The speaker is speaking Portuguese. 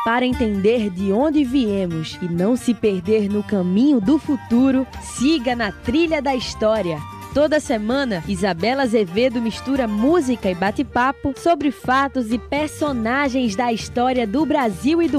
Para entender de onde viemos e não se perder no caminho do futuro, siga na trilha da história. Toda semana, Isabela Azevedo mistura música e bate-papo sobre fatos e personagens da história do Brasil e do